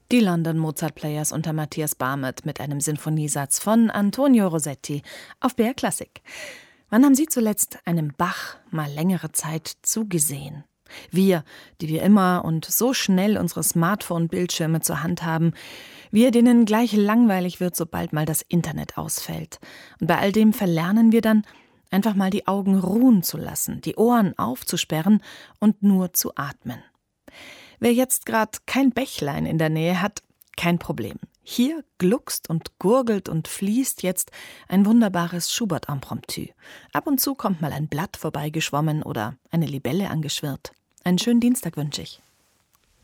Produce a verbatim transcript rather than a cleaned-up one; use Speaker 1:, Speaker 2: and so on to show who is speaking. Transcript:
Speaker 1: Die London Mozart Players unter Matthias Barmet mit einem Sinfoniesatz von Antonio Rossetti auf B R Klassik. Wann haben Sie zuletzt einem Bach mal längere Zeit zugesehen? Wir, die wir immer und so schnell unsere Smartphone-Bildschirme zur Hand haben, wir, denen gleich langweilig wird, sobald mal das Internet ausfällt. Und bei all dem verlernen wir dann, einfach mal die Augen ruhen zu lassen, die Ohren aufzusperren und nur zu atmen. Wer jetzt gerade kein Bächlein in der Nähe hat, kein Problem. Hier gluckst und gurgelt und fließt jetzt ein wunderbares Schubert-Impromptu. Ab und zu kommt mal ein Blatt vorbeigeschwommen oder eine Libelle angeschwirrt. Einen schönen Dienstag wünsche ich.